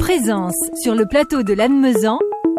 Présence sur le plateau de Lannemezan,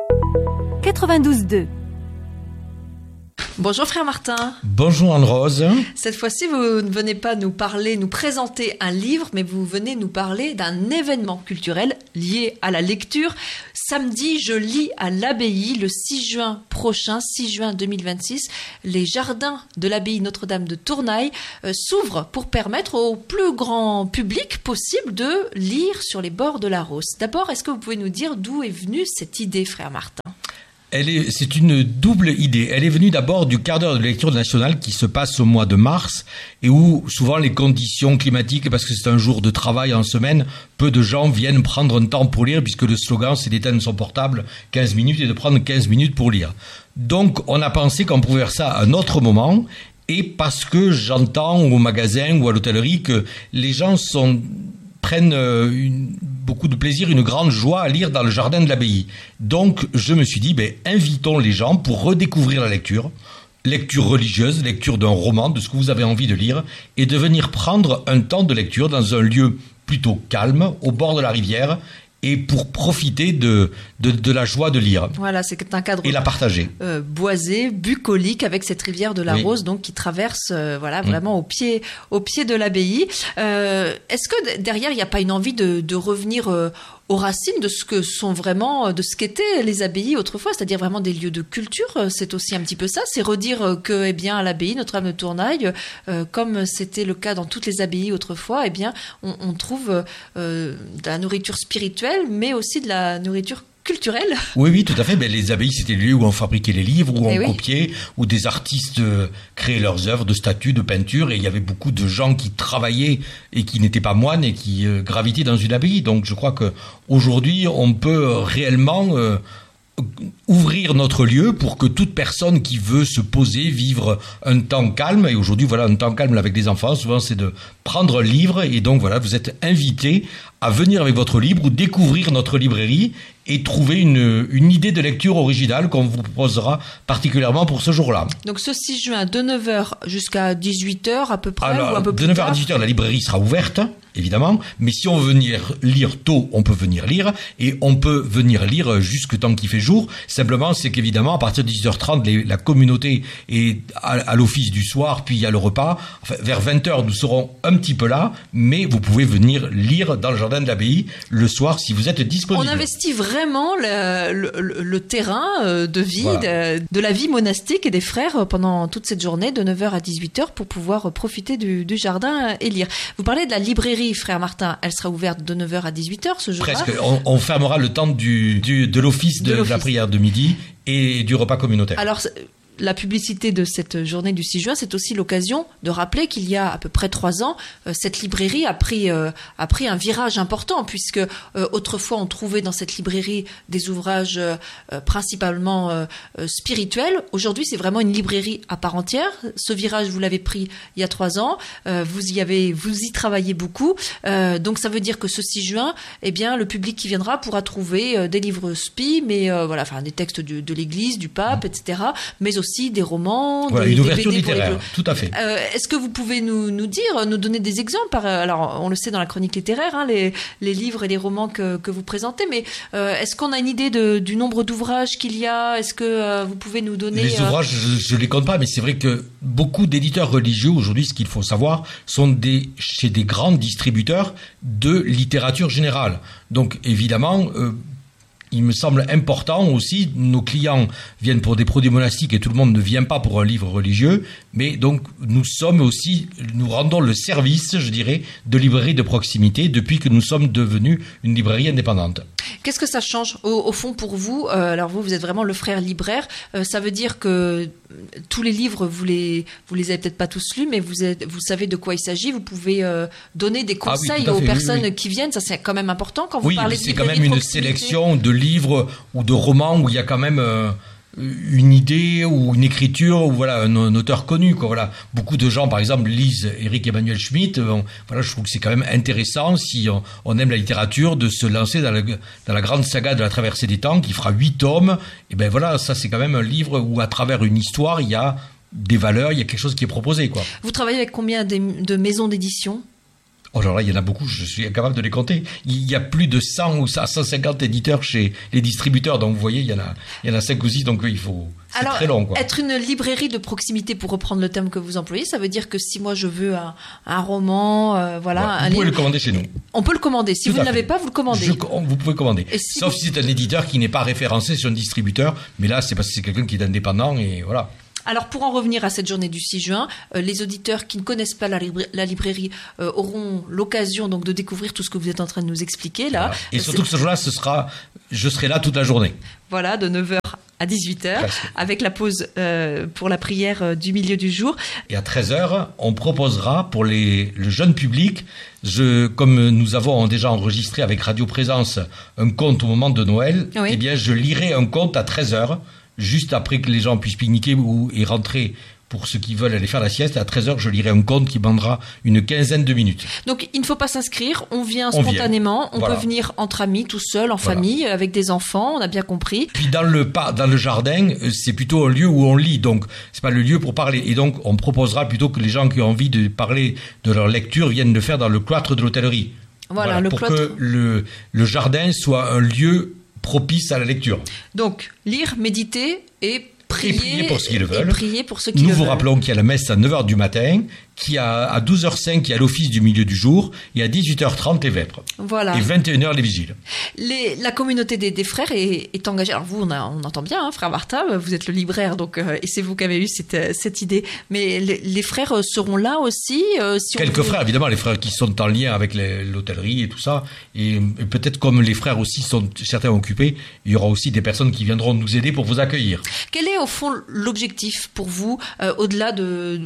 92.2. Bonjour frère Martin. Bonjour Anne-Rose. Cette fois-ci, vous ne venez pas nous présenter un livre, mais vous venez nous parler d'un événement culturel lié à la lecture. Samedi, je lis à l'abbaye le 6 juin prochain, 6 juin 2026. Les jardins de l'abbaye Notre-Dame de Tournaille s'ouvrent pour permettre au plus grand public possible de lire sur les bords de la Rose. D'abord, est-ce que vous pouvez nous dire d'où est venue cette idée, frère Martin ? C'est une double idée. Elle est venue d'abord du quart d'heure de lecture nationale qui se passe au mois de mars et où souvent les conditions climatiques, parce que c'est un jour de travail en semaine, peu de gens viennent prendre un temps pour lire puisque le slogan c'est d'éteindre son portable 15 minutes et de prendre 15 minutes pour lire. Donc on a pensé qu'on pouvait faire ça à un autre moment et parce que j'entends au magasin ou à l'hôtellerie que les gens prennent beaucoup de plaisir, une grande joie à lire dans le jardin de l'abbaye. Donc, je me suis dit, invitons les gens pour redécouvrir la lecture religieuse, lecture d'un roman, de ce que vous avez envie de lire, et de venir prendre un temps de lecture dans un lieu plutôt calme, au bord de la rivière, et pour profiter de la joie de lire. Voilà, c'est un cadre et la partager. Boisé, bucolique, avec cette rivière de la Rose, donc qui traverse vraiment au pied de l'abbaye. Est-ce que derrière, il n'y a pas une envie de revenir aux racines de ce que sont vraiment, de ce qu'étaient les abbayes autrefois, c'est-à-dire vraiment des lieux de culture? C'est aussi un petit peu ça, c'est redire que, à l'abbaye Notre-Dame de Tournaille, comme c'était le cas dans toutes les abbayes autrefois, on trouve de la nourriture spirituelle, mais aussi de la nourriture culturelle. Oui, tout à fait. Les abbayes, c'était le lieu où on fabriquait les livres, où on copiait, où des artistes créaient leurs œuvres de statues, de peintures, et il y avait beaucoup de gens qui travaillaient et qui n'étaient pas moines et qui gravitaient dans une abbaye. Donc je crois qu'aujourd'hui, on peut réellement ouvrir notre lieu pour que toute personne qui veut se poser, vivre un temps calme, et aujourd'hui, un temps calme avec des enfants, souvent c'est de prendre un livre, et donc vous êtes invité à venir avec votre livre ou découvrir notre librairie et trouver une idée de lecture originale qu'on vous proposera particulièrement pour ce jour-là. Donc ce 6 juin, de 9h jusqu'à 18h à peu près, alors, ou un peu plus de 9h tard. à 18h, la librairie sera ouverte, évidemment, mais si on veut venir lire tôt, on peut venir lire, et on peut venir lire jusque tant qu'il fait jour. Simplement, c'est qu'évidemment, à partir de 18h30, la communauté est à l'office du soir, puis il y a le repas. Enfin, vers 20h, nous serons un petit peu là, mais vous pouvez venir lire dans le jardin de l'abbaye le soir si vous êtes disponible. On investit vraiment le terrain de vie, de la vie monastique et des frères pendant toute cette journée de 9h à 18h pour pouvoir profiter du jardin et lire. Vous parlez de la librairie, frère Martin, elle sera ouverte de 9h à 18h ce jour-là. Presque, on fermera le temps de l'office de la prière de midi et du repas communautaire. Alors, la publicité de cette journée du 6 juin, c'est aussi l'occasion de rappeler qu'il y a à peu près 3 ans, cette librairie a pris un virage important, puisque autrefois on trouvait dans cette librairie des ouvrages principalement spirituels. Aujourd'hui, c'est vraiment une librairie à part entière. Ce virage, vous l'avez pris il y a 3 ans. Vous y travaillez beaucoup. Donc ça veut dire que ce 6 juin, le public qui viendra pourra trouver des livres spi, mais des textes de l'Église, du pape, etc., mais aussi des romans, une ouverture littéraire, tout à fait. Est-ce que vous pouvez nous donner des exemples? Alors, on le sait dans la chronique littéraire, les livres et les romans que vous présentez, mais est-ce qu'on a une idée du nombre d'ouvrages qu'il y a? Est-ce que vous pouvez nous donner... Les ouvrages, je ne les compte pas, mais c'est vrai que beaucoup d'éditeurs religieux, aujourd'hui, ce qu'il faut savoir, sont chez des grands distributeurs de littérature générale. Donc, évidemment... il me semble important aussi, nos clients viennent pour des produits monastiques et tout le monde ne vient pas pour un livre religieux, mais donc nous rendons le service, je dirais, de librairie de proximité depuis que nous sommes devenus une librairie indépendante. Qu'est-ce que ça change au fond pour vous? Alors vous êtes vraiment le frère libraire, ça veut dire que tous les livres, vous les avez peut-être pas tous lus, mais vous savez de quoi il s'agit, vous pouvez donner des conseils aux personnes qui viennent, ça c'est quand même important quand vous parlez de c'est librairie quand même de une sélection de livres ou de romans où il y a quand même une idée ou une écriture ou un auteur connu beaucoup de gens par exemple lisent Éric Emmanuel Schmitt. Je trouve que c'est quand même intéressant si on aime la littérature de se lancer dans la grande saga de la traversée des temps qui fera 8 tomes. Et ça c'est quand même un livre où à travers une histoire il y a des valeurs, il y a quelque chose qui est proposé Vous travaillez avec combien de maisons d'édition? Oh là là, il y en a beaucoup, je suis incapable de les compter. Il y a plus de 100 ou 150 éditeurs chez les distributeurs, donc vous voyez, il y en a 5 ou 6, donc il faut... C'est alors, très long, quoi. Être une librairie de proximité, pour reprendre le terme que vous employez, ça veut dire que si moi je veux un roman, un vous livre... pouvez le commander chez nous. On peut le commander. Si vous ne l'avez pas, vous le commandez. Vous pouvez commander. Sauf si c'est un éditeur qui n'est pas référencé sur un distributeur, mais là, c'est parce que c'est quelqu'un qui est indépendant, et voilà. Alors, pour en revenir à cette journée du 6 juin, les auditeurs qui ne connaissent pas la librairie auront l'occasion donc de découvrir tout ce que vous êtes en train de nous expliquer là. Voilà. Et surtout que ce jour-là, je serai là toute la journée. Voilà, de 9h à 18h, avec la pause pour la prière du milieu du jour. Et à 13h, on proposera pour le jeune public, comme nous avons déjà enregistré avec Radio Présence un conte au moment de Noël, oui. Eh bien, je lirai un conte à 13h, juste après que les gens puissent pique-niquer et rentrer. Pour ceux qui veulent aller faire la sieste, à 13h, je lirai un conte qui prendra une quinzaine de minutes. Donc, il ne faut pas s'inscrire, on vient spontanément, on peut venir entre amis, tout seul, en famille, avec des enfants, on a bien compris. Puis dans le jardin, c'est plutôt un lieu où on lit, donc c'est pas le lieu pour parler. Et donc, on proposera plutôt que les gens qui ont envie de parler de leur lecture viennent le faire dans le cloître de l'hôtellerie. Voilà, le pour cloître. Que le jardin soit un lieu propice à la lecture. Donc, lire, méditer et prier pour ceux qui le veulent. Nous vous rappelons qu'il y a la messe à 9h du matin, qu'il y a à 12h05, il y a l'office du milieu du jour, et à 18h30 les vêpres. Voilà. Et 21h les vigiles. La communauté des frères est engagée. Alors vous, on entend bien, hein, frère Martin, vous êtes le libraire, donc et c'est vous qui avez eu cette idée. Mais les frères seront là aussi. Quelques frères, évidemment, les frères qui sont en lien avec l'hôtellerie et tout ça. Et peut-être comme les frères aussi sont certains occupés, il y aura aussi des personnes qui viendront nous aider pour vous accueillir. Quel est au fond l'objectif pour vous, au-delà de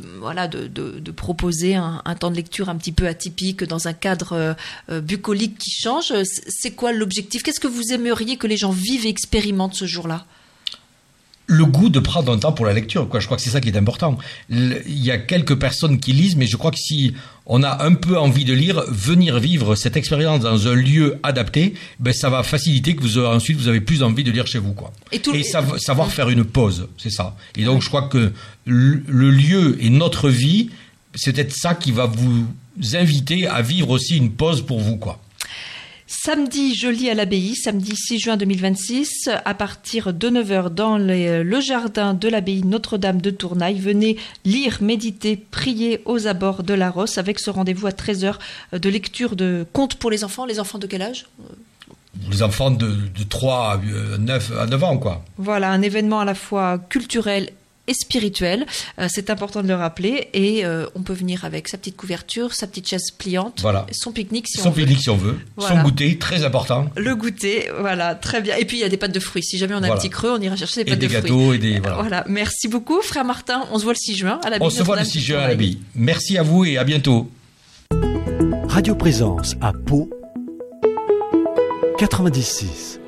proposer un temps de lecture un petit peu atypique dans un cadre bucolique qui change? C'est quoi l'objectif? Qu'est-ce que vous aimeriez que les gens vivent et expérimentent ce jour-là? Le goût de prendre un temps pour la lecture, quoi. Je crois que c'est ça qui est important. Il y a quelques personnes qui lisent, mais je crois que si on a un peu envie de lire, venir vivre cette expérience dans un lieu adapté, ça va faciliter que ensuite vous avez plus envie de lire chez vous, quoi. Et savoir faire une pause, c'est ça. Et donc je crois que le lieu et notre vie, c'est peut-être ça qui va vous inviter à vivre aussi une pause pour vous, quoi. Samedi, je lis à l'abbaye, samedi 6 juin 2026, à partir de 9h dans le jardin de l'abbaye Notre-Dame de Tournaille. Venez lire, méditer, prier aux abords de la Rosse avec ce rendez-vous à 13h de lecture de contes pour les enfants. Les enfants de quel âge ? Les enfants de 3 à 9 ans, quoi. Voilà, un événement à la fois culturel et spirituel, c'est important de le rappeler, et on peut venir avec sa petite couverture, sa petite chaise pliante, voilà. Son pique-nique si on veut, voilà. Son goûter, très important. Le goûter, voilà, très bien. Et puis il y a des pâtes de fruits, si jamais on a un petit creux, on ira chercher des pâtes de fruits. Et des gâteaux, voilà. Merci beaucoup frère Martin, on se voit le 6 juin à l'abbaye. On se voit le 6 juin à l'abbaye. Merci à vous et à bientôt. Radio Présence à Pau 96.